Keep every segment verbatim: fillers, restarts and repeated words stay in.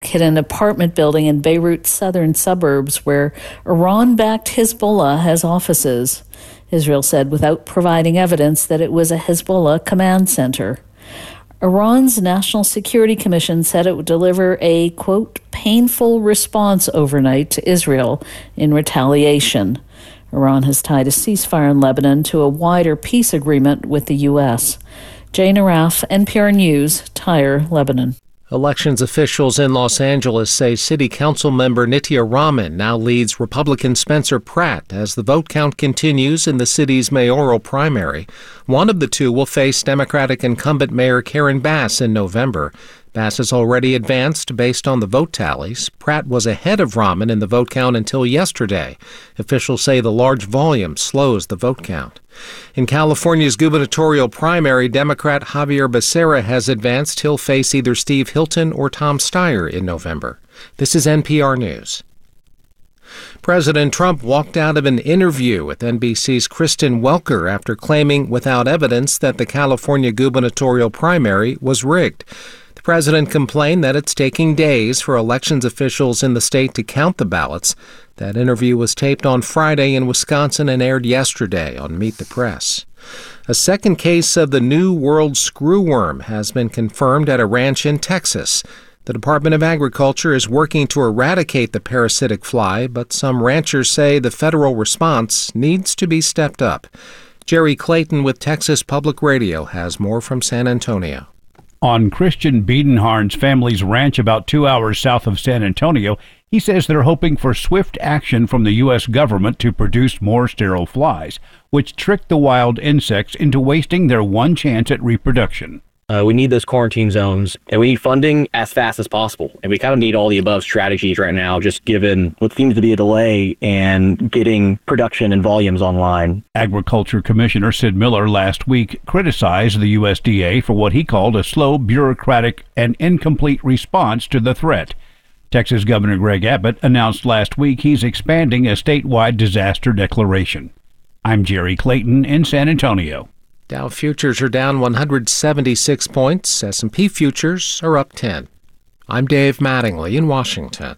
hit an apartment building in Beirut's southern suburbs where Iran-backed Hezbollah has offices. Israel said without providing evidence that it was a Hezbollah command center. Iran's National Security Commission said it would deliver a, quote, painful response overnight to Israel in retaliation. Iran has tied a ceasefire in Lebanon to a wider peace agreement with the U S. Jane Araf, N P R News, Tyre, Lebanon. Elections officials in Los Angeles say City Council member Nitya Raman now leads Republican Spencer Pratt as the vote count continues in the city's mayoral primary. One of the two will face Democratic incumbent Mayor Karen Bass in November. Bass has already advanced based on the vote tallies. Pratt was ahead of Raman in the vote count until yesterday. Officials say the large volume slows the vote count. In California's gubernatorial primary, Democrat Javier Becerra has advanced. He'll face either Steve Hilton or Tom Steyer in November. This is N P R News. President Trump walked out of an interview with N B C's Kristen Welker after claiming without evidence that the California gubernatorial primary was rigged. The president complained that it's taking days for elections officials in the state to count the ballots. That interview was taped on Friday in Wisconsin and aired yesterday on Meet the Press. A second case of the New World screwworm has been confirmed at a ranch in Texas. The Department of Agriculture is working to eradicate the parasitic fly, but some ranchers say the federal response needs to be stepped up. Jerry Clayton with Texas Public Radio has more from San Antonio. On Christian Biedenharn's family's ranch about two hours south of San Antonio, he says they're hoping for swift action from the U S government to produce more sterile flies, which trick the wild insects into wasting their one chance at reproduction. Uh, we need those quarantine zones, and we need funding as fast as possible. And we kind of need all the above strategies right now, just given what seems to be a delay and getting production and volumes online. Agriculture Commissioner Sid Miller last week criticized the U S D A for what he called a slow, bureaucratic, and incomplete response to the threat. Texas Governor Greg Abbott announced last week he's expanding a statewide disaster declaration. I'm Jerry Clayton in San Antonio. Dow futures are down one hundred seventy-six points. S and P futures are up ten. I'm Dave Mattingly in Washington.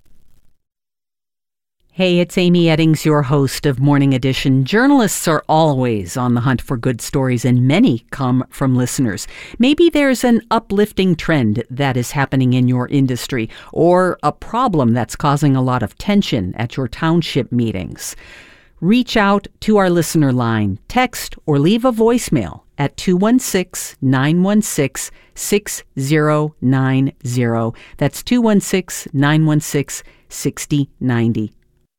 Hey, it's Amy Eddings, your host of Morning Edition. Journalists are always on the hunt for good stories, and many come from listeners. Maybe there's an uplifting trend that is happening in your industry, or a problem that's causing a lot of tension at your township meetings. Reach out to our listener line, text or leave a voicemail at two one six, nine one six, six zero nine zero. That's two one six, nine one six, six zero nine zero.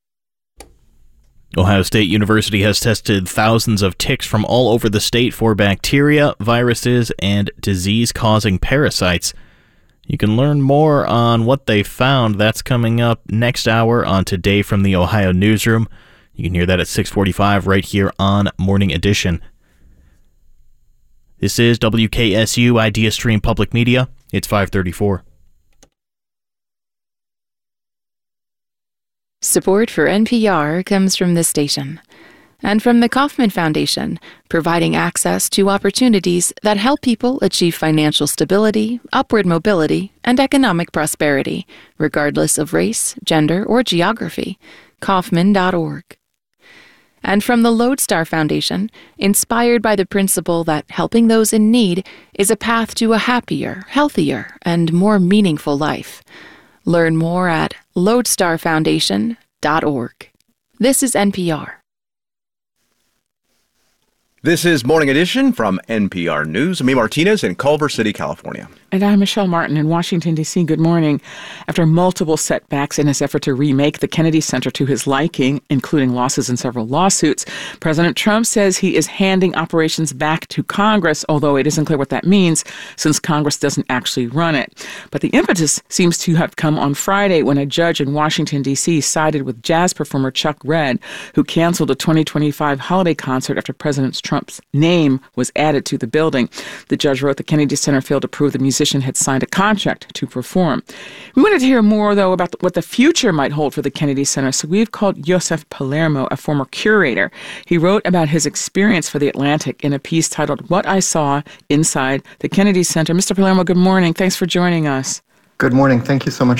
Ohio State University has tested thousands of ticks from all over the state for bacteria, viruses, and disease-causing parasites. You can learn more on what they found. That's coming up next hour on Today from the Ohio Newsroom. You can hear that at six forty-five right here on Morning Edition. This is W K S U Idea Stream Public Media. It's five thirty-four. Support for N P R comes from this station and from the Kauffman Foundation, providing access to opportunities that help people achieve financial stability, upward mobility, and economic prosperity, regardless of race, gender, or geography. Kauffman dot org. And from the Lodestar Foundation, inspired by the principle that helping those in need is a path to a happier, healthier, and more meaningful life. Learn more at lodestar foundation dot org. This is N P R. This is Morning Edition from N P R News. Ami Martinez in Culver City, California. And I'm Michelle Martin in Washington, D C Good morning. After multiple setbacks in his effort to remake the Kennedy Center to his liking, including losses in several lawsuits, President Trump says he is handing operations back to Congress, although it isn't clear what that means since Congress doesn't actually run it. But the impetus seems to have come on Friday when a judge in Washington, D C sided with jazz performer Chuck Redd, who canceled a twenty twenty-five holiday concert after President Trump's name was added to the building. The judge wrote the Kennedy Center failed to prove the musician had signed a contract to perform. We wanted to hear more, though, about what the future might hold for the Kennedy Center, so we've called Joseph Palermo, a former curator. He wrote about his experience for The Atlantic in a piece titled What I Saw Inside the Kennedy Center. Mister Palermo, good morning. Thanks for joining us. Good morning. Thank you so much